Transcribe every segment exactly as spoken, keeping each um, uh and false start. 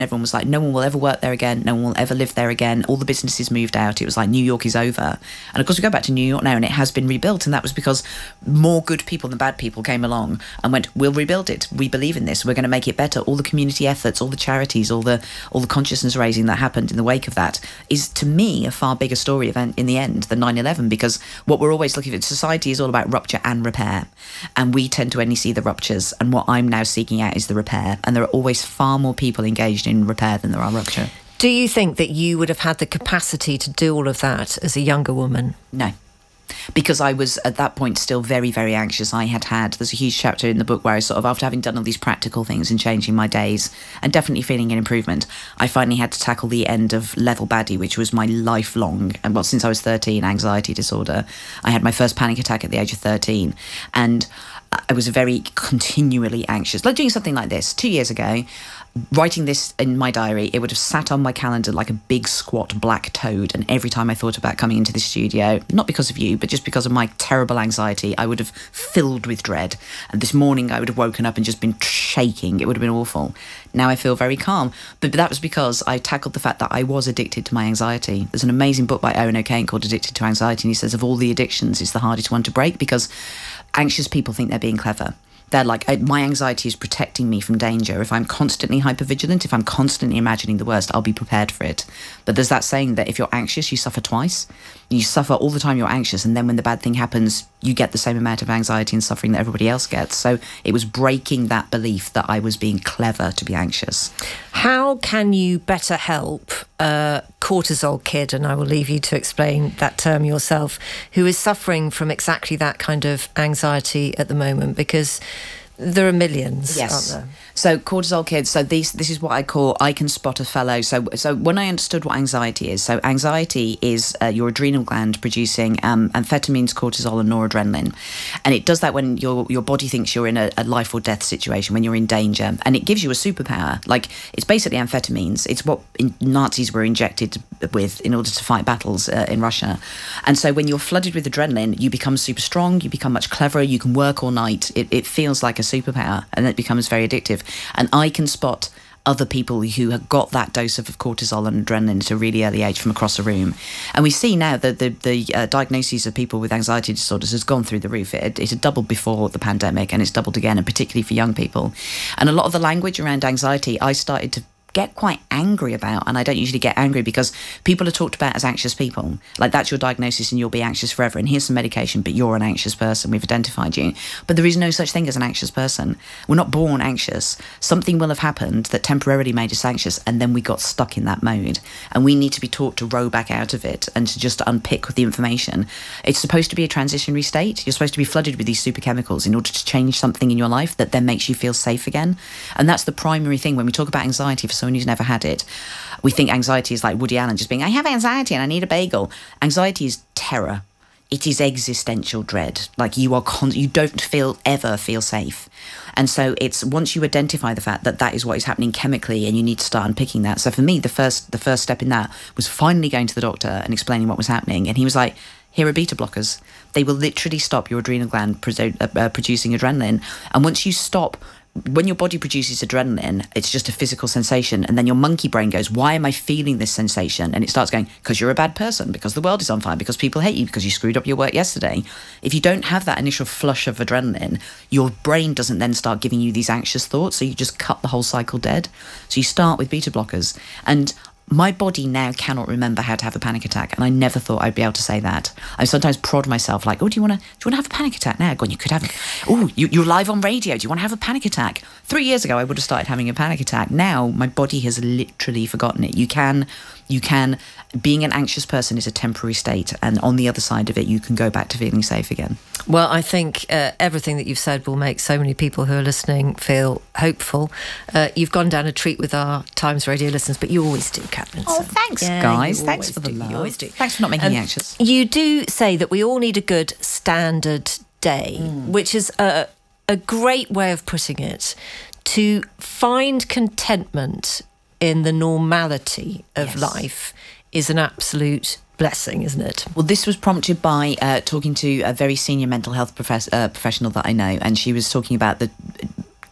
Everyone was like, no one will ever work there again. No one will ever live there again. All the businesses moved out. It was like, New York is over. And of course, we go back to New York now and it has been rebuilt. And that was because more good people than bad people came along and went, we'll rebuild it. We believe in this. We're going to make it better. All the community efforts, all the charities, all the all the consciousness raising that happened in the wake of that is, to me, a far bigger story event in the end than nine eleven, because what we're always looking at, society is all about rupture and repair. And we tend to only see the ruptures. And what I'm now seeking out is the repair. And there are always far more people engaged in repair than there are rupture. Do you think that you would have had the capacity to do all of that as a younger woman? No. Because I was at that point still very, very anxious. I had had, there's a huge chapter in the book where I sort of, after having done all these practical things and changing my days and definitely feeling an improvement, I finally had to tackle the end of level baddie, which was my lifelong, and well, since I was thirteen, anxiety disorder. I had my first panic attack at the age of thirteen. And I was very continually anxious. Like doing something like this two years ago, writing this in my diary, it would have sat on my calendar like a big squat black toad. And every time I thought about coming into the studio, not because of you, but just because of my terrible anxiety, I would have filled with dread. And this morning I would have woken up and just been shaking. It would have been awful. Now I feel very calm. But that was because I tackled the fact that I was addicted to my anxiety. There's an amazing book by Owen O'Kane called Addicted to Anxiety. And he says of all the addictions, it's the hardest one to break because anxious people think they're being clever. They're like, my anxiety is protecting me from danger. If I'm constantly hypervigilant, if I'm constantly imagining the worst, I'll be prepared for it. But there's that saying that if you're anxious, you suffer twice. You suffer all the time you're anxious, and then when the bad thing happens, you get the same amount of anxiety and suffering that everybody else gets. So it was breaking that belief that I was being clever to be anxious. How can you better help a cortisol kid, and I will leave you to explain that term yourself, who is suffering from exactly that kind of anxiety at the moment? Because there are millions, yes. aren't there? So cortisol kids, so these, this is what I call, I can spot a fellow. So so when I understood what anxiety is, so anxiety is uh, your adrenal gland producing um, amphetamines, cortisol and noradrenaline. And it does that when your your body thinks you're in a, a life or death situation, when you're in danger. And it gives you a superpower. Like, it's basically amphetamines. It's what in, Nazis were injected with in order to fight battles uh, in Russia. And so when you're flooded with adrenaline, you become super strong, you become much cleverer, you can work all night. It, it feels like a superpower, and it becomes very addictive. And I can spot other people who have got that dose of cortisol and adrenaline at a really early age from across the room. And we see now that the, the uh, diagnoses of people with anxiety disorders has gone through the roof. It, it had doubled before the pandemic, and it's doubled again, and particularly for young people. And a lot of the language around anxiety, I started to get quite angry about, and I don't usually get angry because people are talked about as anxious people. Like, that's your diagnosis and you'll be anxious forever, and here's some medication, but you're an anxious person, we've identified you. But there is no such thing as an anxious person. We're not born anxious. Something will have happened that temporarily made us anxious, and then we got stuck in that mode. And we need to be taught to row back out of it and to just unpick the information. It's supposed to be a transitionary state. You're supposed to be flooded with these super chemicals in order to change something in your life that then makes you feel safe again. And that's the primary thing when we talk about anxiety for someone who's never had it. We think anxiety is like Woody Allen just being, I have anxiety and I need a bagel. Anxiety is terror. It is existential dread. Like, you are con- you don't feel ever feel safe. And so it's once you identify the fact that that is what is happening chemically, and you need to start unpicking that. So for me, the first the first step in that was finally going to the doctor and explaining what was happening. And he was like, here are beta blockers. They will literally stop your adrenal gland pro- uh, producing adrenaline. And once you stop, when your body produces adrenaline, it's just a physical sensation. And then your monkey brain goes, why am I feeling this sensation? And it starts going, because you're a bad person, because the world is on fire, because people hate you, because you screwed up your work yesterday. If you don't have that initial flush of adrenaline, your brain doesn't then start giving you these anxious thoughts. So you just cut the whole cycle dead. So you start with beta blockers. And my body now cannot remember how to have a panic attack, and I never thought I'd be able to say that. I sometimes prod myself like, oh, do you want to do you want to have a panic attack now? Go on, you could have. Oh, you, you're live on radio. Do you want to have a panic attack? Three years ago, I would have started having a panic attack. Now, my body has literally forgotten it. You can, you can. Being an anxious person is a temporary state, and on the other side of it, you can go back to feeling safe again. Well, I think uh, everything that you've said will make so many people who are listening feel hopeful. Uh, you've gone down a treat with our Times Radio listeners, but you always do, Catherine. Oh, thanks, yeah, guys. Thanks for the do. love. You always do. Thanks for not making um, me anxious. You do say that we all need a good standard day, mm. which is a, a great way of putting it, to find contentment in the normality of yes. life is an absolute blessing, isn't it? Well, this was prompted by uh, talking to a very senior mental health profess- uh, professional that I know, and she was talking about the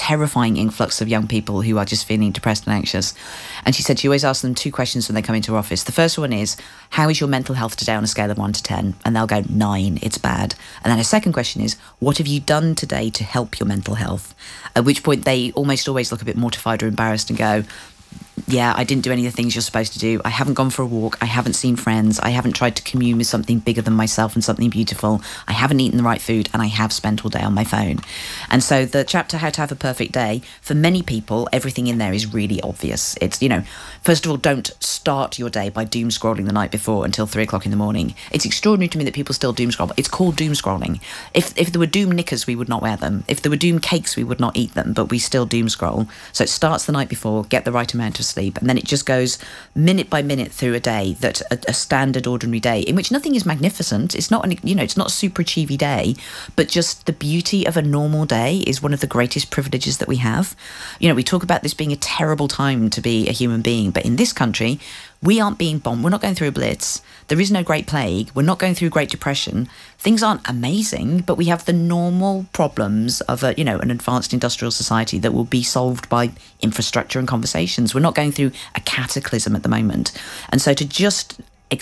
terrifying influx of young people who are just feeling depressed and anxious. And she said she always asks them two questions when they come into her office. The first one is, how is your mental health today on a scale of one to ten? And they'll go, nine, it's bad. And then her second question is, what have you done today to help your mental health? At which point they almost always look a bit mortified or embarrassed and go, yeah, I didn't do any of the things you're supposed to do. I haven't gone for a walk. I haven't seen friends. I haven't tried to commune with something bigger than myself and something beautiful. I haven't eaten the right food, and I have spent all day on my phone. And so the chapter, How to Have a Perfect Day, for many people, everything in there is really obvious. It's, you know, first of all, don't start your day by doom scrolling the night before until three o'clock in the morning. It's extraordinary to me that people still doom scroll. It's called doom scrolling. If, if there were doom knickers, we would not wear them. If there were doom cakes, we would not eat them, but we still doom scroll. So it starts the night before, get the right amount of sleep, and then it just goes minute by minute through a day, that a, a standard ordinary day in which nothing is magnificent. It's not an, you know, it's not a super achievey day, but just the beauty of a normal day is one of the greatest privileges that we have. You know, we talk about this being a terrible time to be a human being, but in this country, we aren't being bombed. We're not going through a blitz. There is no Great Plague. We're not going through Great Depression. Things aren't amazing, but we have the normal problems of a, you know, an advanced industrial society that will be solved by infrastructure and conversations. We're not going through a cataclysm at the moment. And so to just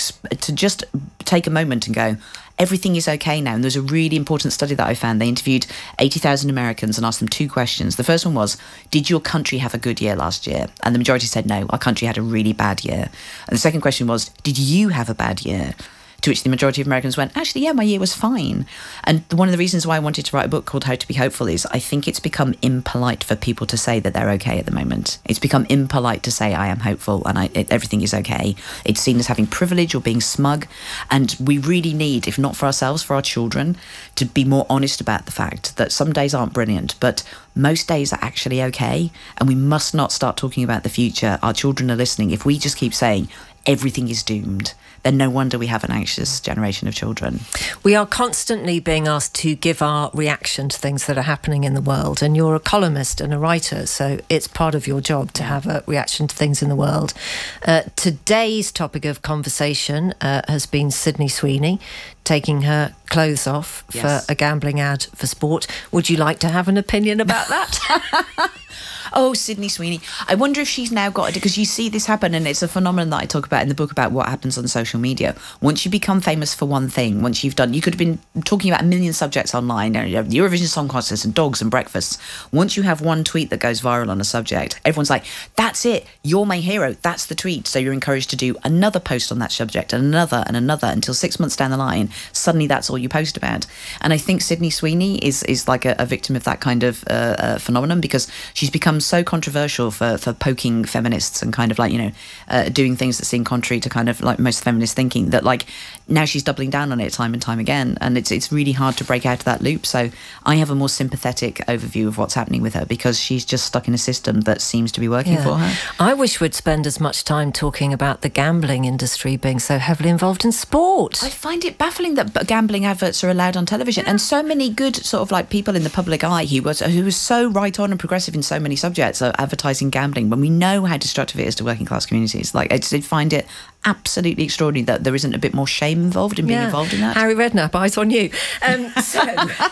to just take a moment and go, everything is okay now. And there's a really important study that I found. They interviewed eighty thousand Americans and asked them two questions. The first one was, did your country have a good year last year? And the majority said, no, our country had a really bad year. And the second question was, did you have a bad year? To which the majority of Americans went, actually, yeah, my year was fine. And one of the reasons why I wanted to write a book called How to Be Hopeful is I think it's become impolite for people to say that they're okay at the moment. It's become impolite to say I am hopeful and I, it, everything is okay. It's seen as having privilege or being smug. And we really need, if not for ourselves, for our children, to be more honest about the fact that some days aren't brilliant, but most days are actually okay. And we must not start talking about the future. Our children are listening. If we just keep saying everything is doomed, then no wonder we have an anxious generation of children. We are constantly being asked to give our reaction to things that are happening in the world, and you're a columnist and a writer, so it's part of your job to have a reaction to things in the world. Uh, today's topic of conversation uh, has been Sydney Sweeney taking her clothes off yes. for a gambling ad for sport. Would you like to have an opinion about that? Oh, Sydney Sweeney. I wonder if she's now got it, because you see this happen, and it's a phenomenon that I talk about in the book about what happens on social media. Once you become famous for one thing, once you've done, you could have been talking about a million subjects online, you know, Eurovision Song Contest and dogs and breakfasts. Once you have one tweet that goes viral on a subject, everyone's like, that's it, you're my hero, that's the tweet. So you're encouraged to do another post on that subject and another and another until six months down the line, suddenly that's all you post about. And I think Sydney Sweeney is, is like a, a victim of that kind of uh, uh, phenomenon, because she's become so controversial for, for poking feminists and kind of like, you know, uh, doing things that seem contrary to kind of like most feminist thinking, that like now she's doubling down on it time and time again. And it's it's really hard to break out of that loop. So I have a more sympathetic overview of what's happening with her, because she's just stuck in a system that seems to be working yeah. for her. I wish we'd spend as much time talking about the gambling industry being so heavily involved in sport. I find it baffling that gambling adverts are allowed on television, yeah. and so many good sort of like people in the public eye who was who was so right on and progressive in so many subjects are advertising gambling when we know how destructive it is to working class communities. Like, I just find it absolutely extraordinary that there isn't a bit more shame involved in being yeah. involved in that. Harry Redknapp, eyes on you. Um, so,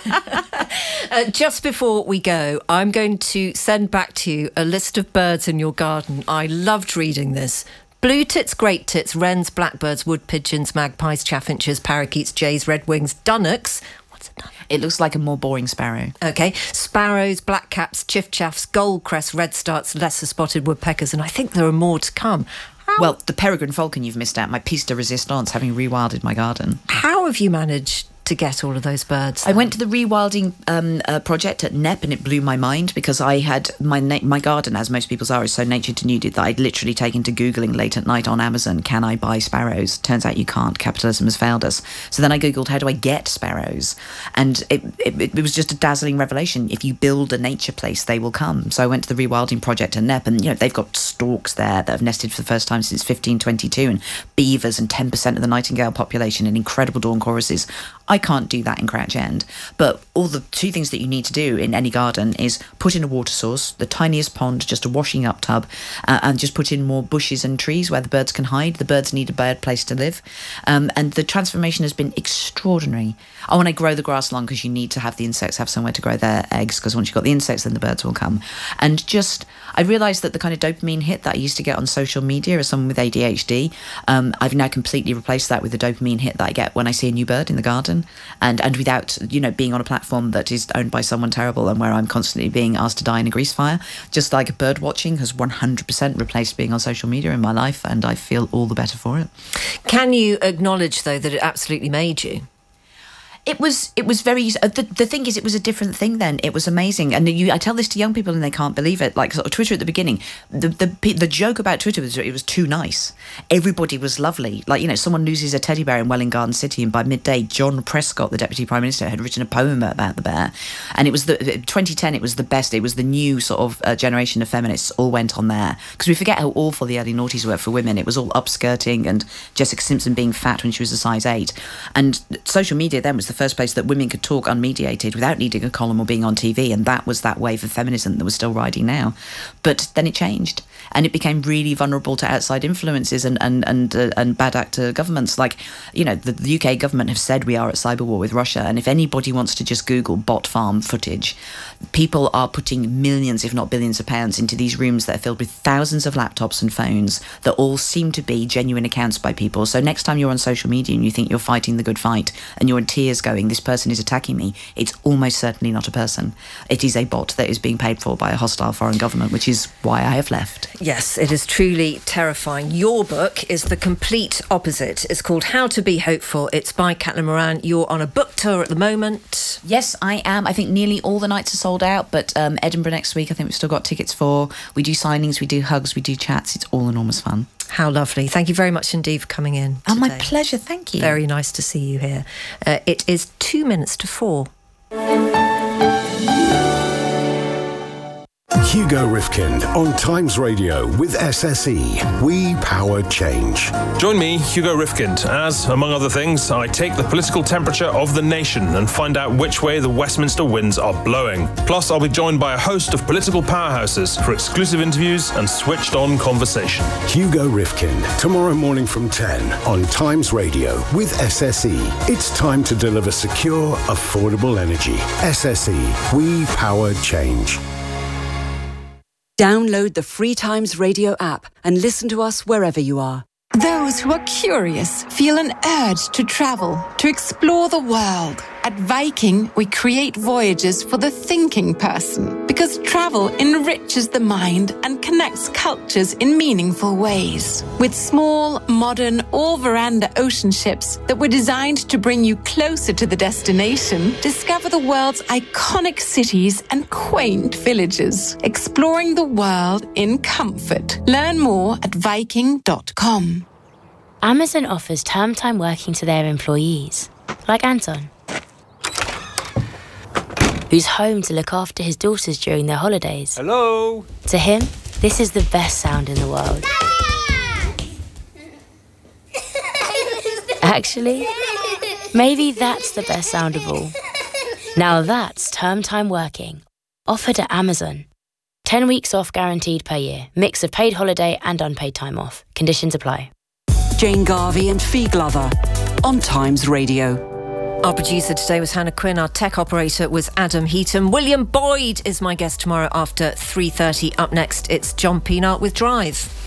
uh, just before we go, I'm going to send back to you a list of birds in your garden. I loved reading this. Blue tits, great tits, wrens, blackbirds, wood pigeons, magpies, chaffinches, parakeets, jays, redwings, dunnocks. What's a dunnock? It looks like a more boring sparrow. OK. Sparrows, blackcaps, chiffchaffs, goldcrests, redstarts, lesser spotted woodpeckers, and I think there are more to come. How? Well, the peregrine falcon you've missed out, my piece de resistance, having rewilded my garden. How have you managed to get all of those birds then? I went to the rewilding um, uh, project at N E P, and it blew my mind, because I had my na- my garden, as most people's are, is so nature denuded that I'd literally taken to Googling late at night on Amazon, can I buy sparrows? Turns out you can't. Capitalism has failed us. So then I Googled, how do I get sparrows? And it, it, it was just a dazzling revelation. If you build a nature place, they will come. So I went to the rewilding project at N E P, and you know they've got storks there that have nested for the first time since fifteen twenty-two, and beavers and ten percent of the nightingale population, and incredible dawn choruses. I can't do that in Crouch End. But all the two things that you need to do in any garden is put in a water source, the tiniest pond, just a washing up tub, uh, and just put in more bushes and trees where the birds can hide. The birds need a bird place to live. Um, and the transformation has been extraordinary. I want to grow the grass lawn because you need to have the insects have somewhere to grow their eggs, because once you've got the insects, then the birds will come. And just, I realised that the kind of dopamine hit that I used to get on social media as someone with A D H D, um, I've now completely replaced that with the dopamine hit that I get when I see a new bird in the garden, and, and without, you know, being on a platform that is owned by someone terrible and where I'm constantly being asked to die in a grease fire. Just like bird watching has one hundred percent replaced being on social media in my life, and I feel all the better for it. Can you acknowledge, though, that it absolutely made you? It was it was very uh, the, the thing is it was a different thing then. It was amazing, and you, I tell this to young people and they can't believe it. Like sort of Twitter at the beginning, the the the joke about Twitter was it was too nice. Everybody was lovely. Like, you know, someone loses a teddy bear in Welwyn Garden City, and by midday John Prescott, the Deputy Prime Minister, had written a poem about the bear, and it was the twenty ten. It was the best. It was the new sort of uh, generation of feminists all went on there, because we forget how awful the early noughties were for women. It was all upskirting and Jessica Simpson being fat when she was a size eight, and social media then was the first place that women could talk unmediated without needing a column or being on T V, and that was that wave of feminism that was still riding now. But then it changed, and it became really vulnerable to outside influences and and and, uh, and bad actor governments. Like, you know, the, the U K government have said we are at cyber war with Russia, and if anybody wants to just Google bot farm footage, people are putting millions, if not billions of pounds into these rooms that are filled with thousands of laptops and phones that all seem to be genuine accounts by people. So next time you're on social media and you think you're fighting the good fight and you're in tears going, this person is attacking me, it's almost certainly not a person. It is a bot that is being paid for by a hostile foreign government, which is why I have left. Yes, it is truly terrifying. Your book is the complete opposite. It's called How to Be Hopeful. It's by Caitlin Moran. You're on a book tour at the moment. Yes, I am. I think nearly all the nights are sold out, but um, Edinburgh next week I think we've still got tickets for. We do signings, we do hugs, we do chats. It's all enormous fun. How lovely. Thank you very much indeed for coming in today. Oh, my pleasure. Thank you. Very nice to see you here. Uh, it is two minutes to four. Hugo Rifkind on Times Radio with S S E. We power change. Join me, Hugo Rifkind, as, among other things, I take the political temperature of the nation and find out which way the Westminster winds are blowing. Plus, I'll be joined by a host of political powerhouses for exclusive interviews and switched-on conversation. Hugo Rifkind, tomorrow morning from ten on Times Radio with S S E. It's time to deliver secure, affordable energy. S S E. We power change. Download the free Times Radio app and listen to us wherever you are. Those who are curious feel an urge to travel, to explore the world. At Viking, we create voyages for the thinking person, because travel enriches the mind and connects cultures in meaningful ways. With small, modern, all-veranda ocean ships that were designed to bring you closer to the destination, discover the world's iconic cities and quaint villages, exploring the world in comfort. Learn more at viking dot com. Amazon offers term time working to their employees, like Anton, who's home to look after his daughters during their holidays. Hello? To him, this is the best sound in the world. Actually, maybe that's the best sound of all. Now that's term time working, offered at Amazon. Ten weeks off guaranteed per year. Mix of paid holiday and unpaid time off. Conditions apply. Jane Garvey and Fee Glover on Times Radio. Our producer today was Hannah Quinn. Our tech operator was Adam Heaton. William Boyd is my guest tomorrow after three thirty. Up next, it's John Pienaar with Drive.